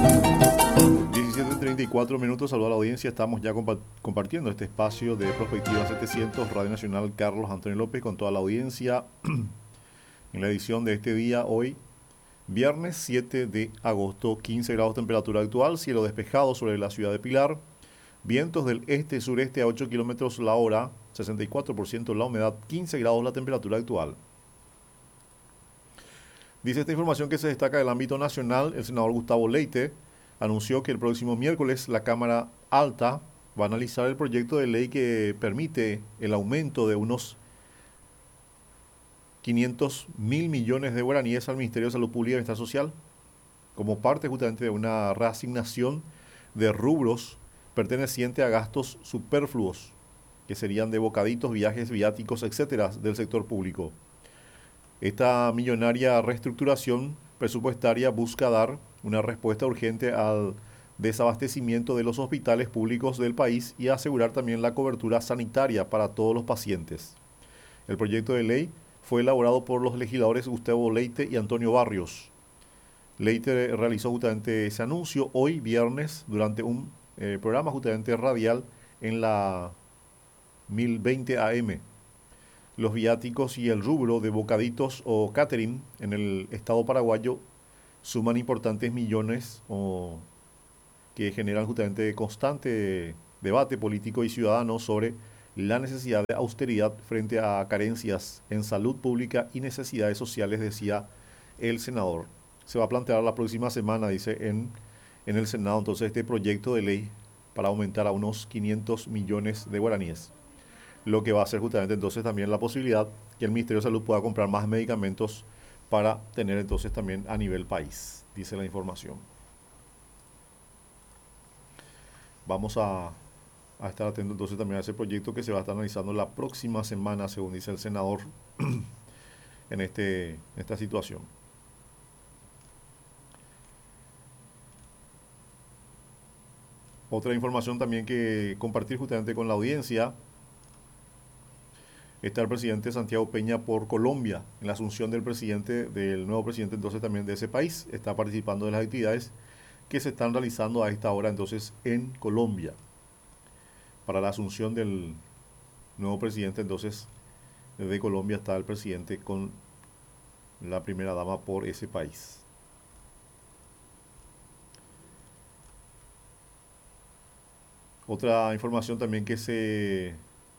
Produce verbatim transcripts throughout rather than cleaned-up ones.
diecisiete treinta y cuatro minutos, saludos a la audiencia. Estamos ya compa- compartiendo este espacio de Prospectiva setecientos, Radio Nacional Carlos Antonio López, con toda la audiencia en la edición de este día, hoy, viernes siete de agosto, quince grados temperatura actual, cielo despejado sobre la ciudad de Pilar, vientos del este-sureste a ocho kilómetros la hora, sesenta y cuatro por ciento la humedad, quince grados la temperatura actual. Dice esta información que se destaca del ámbito nacional. El senador Gustavo Leite anunció que el próximo miércoles la Cámara Alta va a analizar el proyecto de ley que permite el aumento de unos quinientos mil millones de guaraníes al Ministerio de Salud Pública y Bienestar Social, como parte justamente de una reasignación de rubros perteneciente a gastos superfluos, que serían de bocaditos, viajes, viáticos, etcétera, del sector público. Esta millonaria reestructuración presupuestaria busca dar una respuesta urgente al desabastecimiento de los hospitales públicos del país y asegurar también la cobertura sanitaria para todos los pacientes. El proyecto de ley fue elaborado por los legisladores Gustavo Leite y Antonio Barrios. Leite realizó justamente ese anuncio hoy viernes durante un eh, programa justamente radial en la mil veinte A M. Los viáticos y el rubro de bocaditos o catering en el estado paraguayo suman importantes millones o que generan justamente constante debate político y ciudadano sobre la necesidad de austeridad frente a carencias en salud pública y necesidades sociales, decía el senador. Se va a plantear la próxima semana, dice, en, en el Senado, entonces, este proyecto de ley para aumentar a unos quinientos millones de guaraníes. Lo que va a hacer justamente entonces también la posibilidad que el Ministerio de Salud pueda comprar más medicamentos para tener entonces también a nivel país, dice la información. Vamos a, a estar atentos entonces también a ese proyecto que se va a estar analizando la próxima semana, según dice el senador, en este, esta situación. Otra información también que compartir justamente con la audiencia. Está el presidente Santiago Peña por Colombia, en la asunción del presidente, del nuevo presidente entonces también de ese país. Está participando de las actividades que se están realizando a esta hora entonces en Colombia. Para la asunción del nuevo presidente entonces de Colombia está el presidente con la primera dama por ese país. Otra información también que se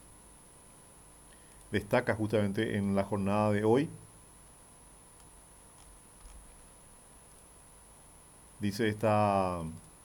destaca justamente en la jornada de hoy. Dice esta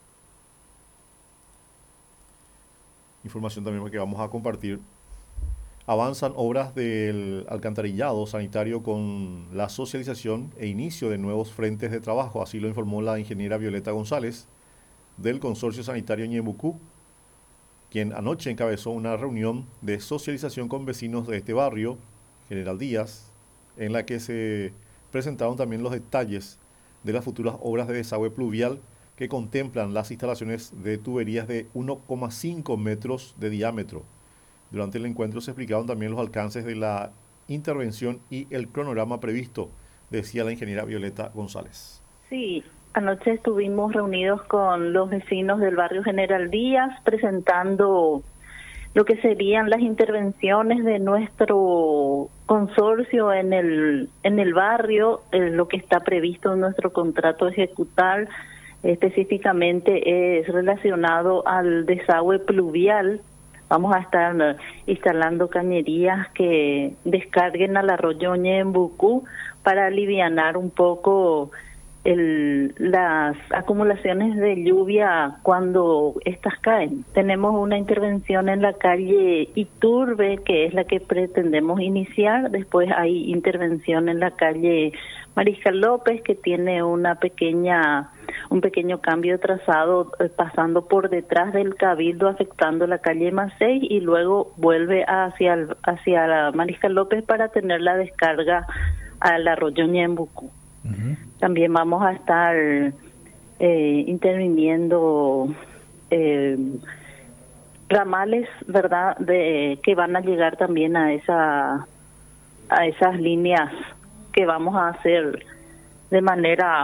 información también que vamos a compartir. Avanzan obras del alcantarillado sanitario con la socialización e inicio de nuevos frentes de trabajo. Así lo informó la ingeniera Violeta González del Consorcio Sanitario Ñeembucú, quien anoche encabezó una reunión de socialización con vecinos de este barrio, General Díaz, en la que se presentaron también los detalles de las futuras obras de desagüe pluvial que contemplan las instalaciones de tuberías de uno coma cinco metros de diámetro. Durante el encuentro se explicaron también los alcances de la intervención y el cronograma previsto, decía la ingeniera Violeta González. Sí. Anoche estuvimos reunidos con los vecinos del barrio General Díaz presentando lo que serían las intervenciones de nuestro consorcio en el en el barrio, eh, lo que está previsto en nuestro contrato ejecutar, específicamente es relacionado al desagüe pluvial. Vamos a estar instalando cañerías que descarguen al arroyo Ñeembucú para alivianar un poco El, las acumulaciones de lluvia cuando estas caen. Tenemos una intervención en la calle Iturbe, que es la que pretendemos iniciar. Después hay intervención en la calle Mariscal López, que tiene una pequeña un pequeño cambio de trazado eh, pasando por detrás del Cabildo, afectando la calle Macei, y luego vuelve hacia el, hacia la Mariscal López para tener la descarga al arroyo Ñeembucú. Uh-huh. También vamos a estar eh, interviniendo eh, ramales, ¿verdad?, de que van a llegar también a esa a esas líneas que vamos a hacer de manera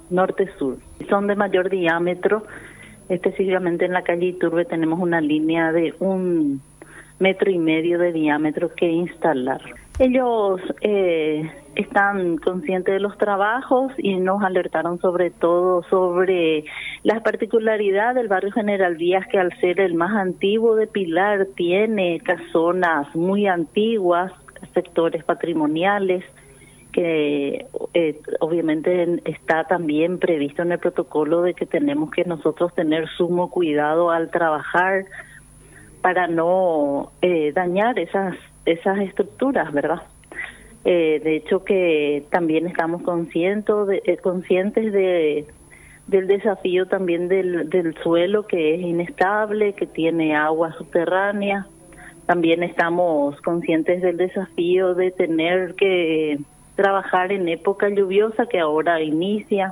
norte-sur. Son de mayor diámetro, específicamente en la calle Iturbe tenemos una línea de un metro y medio de diámetro que instalar. Ellos eh, están conscientes de los trabajos y nos alertaron sobre todo sobre las particularidades del barrio General Díaz, que al ser el más antiguo de Pilar tiene casonas muy antiguas, sectores patrimoniales, que eh, obviamente está también previsto en el protocolo de que tenemos que nosotros tener sumo cuidado al trabajar para no eh, dañar esas esas estructuras, ¿verdad? Eh, de hecho que también estamos conscientes de, eh, conscientes de del desafío también del, del suelo, que es inestable, que tiene agua subterránea. También estamos conscientes del desafío de tener que trabajar en época lluviosa, que ahora inicia,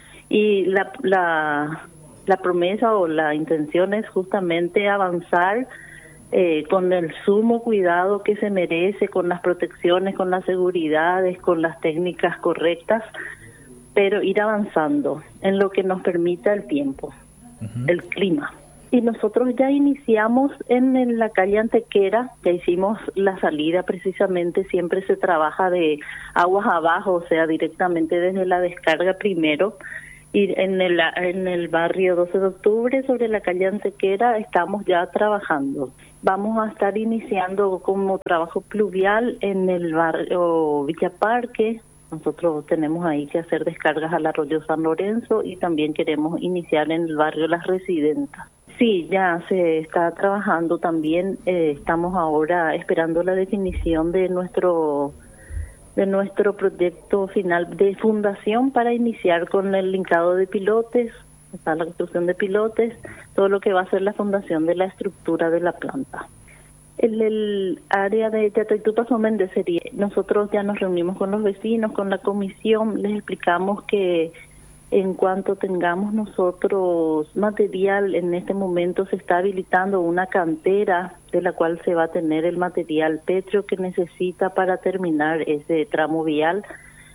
y la, la, la promesa o la intención es justamente avanzar eh, con el sumo cuidado que se merece, con las protecciones, con las seguridades, con las técnicas correctas, pero ir avanzando en lo que nos permita el tiempo, uh-huh. el clima. Y nosotros ya iniciamos en, en la calle Antequera, ya hicimos la salida precisamente, siempre se trabaja de aguas abajo, o sea, directamente desde la descarga primero. Y en el, en el barrio doce de octubre, sobre la calle Antequera, estamos ya trabajando. Vamos a estar iniciando como trabajo pluvial en el barrio Villa Parque. Nosotros tenemos ahí que hacer descargas al arroyo San Lorenzo y también queremos iniciar en el barrio Las Residentas. Sí, ya se está trabajando también. Eh, estamos ahora esperando la definición de nuestro de nuestro proyecto final de fundación para iniciar con el linkado de pilotes, está la construcción de pilotes, todo lo que va a ser la fundación de la estructura de la planta. En el área de Yataitú Paso Méndez sería, nosotros ya nos reunimos con los vecinos, con la comisión, les explicamos que en cuanto tengamos nosotros material, en este momento se está habilitando una cantera de la cual se va a tener el material pétreo que necesita para terminar ese tramo vial.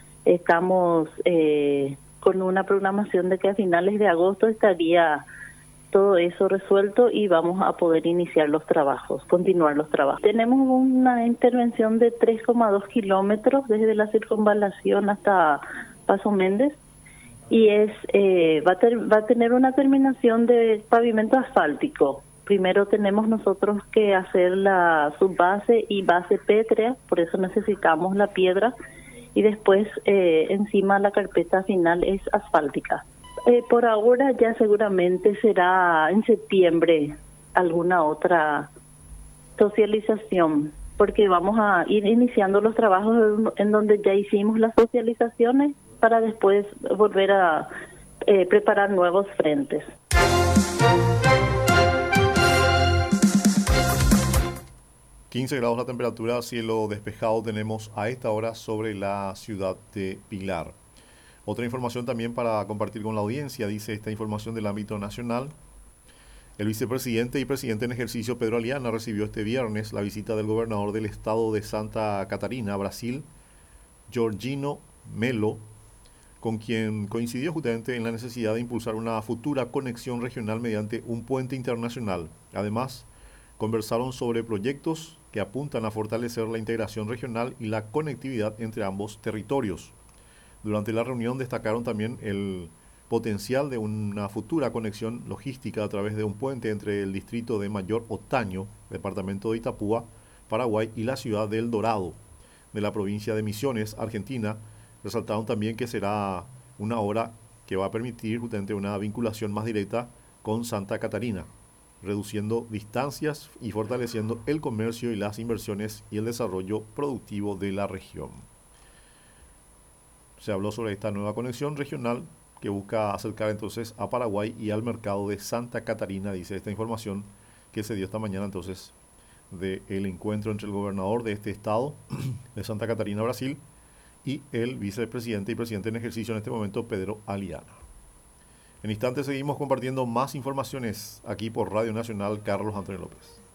Estamos eh, con una programación de que a finales de agosto estaría todo eso resuelto y vamos a poder iniciar los trabajos, continuar los trabajos. Tenemos una intervención de tres coma dos kilómetros desde la circunvalación hasta Paso Méndez. Y es eh, va, a ter, va a tener una terminación de pavimento asfáltico. Primero tenemos nosotros que hacer la subbase y base pétrea, por eso necesitamos la piedra, y después eh, encima la carpeta final es asfáltica. Eh, por ahora ya seguramente será en septiembre alguna otra socialización, porque vamos a ir iniciando los trabajos en donde ya hicimos las socializaciones, para después volver a eh, preparar nuevos frentes. quince grados la temperatura, cielo despejado tenemos a esta hora sobre la ciudad de Pilar. Otra información también para compartir con la audiencia, dice esta información del ámbito nacional. El vicepresidente y presidente en ejercicio Pedro Aliana recibió este viernes la visita del gobernador del estado de Santa Catarina, Brasil, Georgino Melo, con quien coincidió justamente en la necesidad de impulsar una futura conexión regional mediante un puente internacional. Además, conversaron sobre proyectos que apuntan a fortalecer la integración regional y la conectividad entre ambos territorios. Durante la reunión destacaron también el potencial de una futura conexión logística a través de un puente entre el distrito de Mayor Otaño, departamento de Itapúa, Paraguay, y la ciudad de El Dorado, de la provincia de Misiones, Argentina. Resaltaron también que será una obra que va a permitir justamente una vinculación más directa con Santa Catarina, reduciendo distancias y fortaleciendo el comercio y las inversiones y el desarrollo productivo de la región. Se habló sobre esta nueva conexión regional que busca acercar entonces a Paraguay y al mercado de Santa Catarina, dice esta información que se dio esta mañana entonces del encuentro entre el gobernador de este estado, de Santa Catarina, Brasil, y el vicepresidente y presidente en ejercicio en este momento, Pedro Aliana. En instantes seguimos compartiendo más informaciones aquí por Radio Nacional Carlos Antonio López.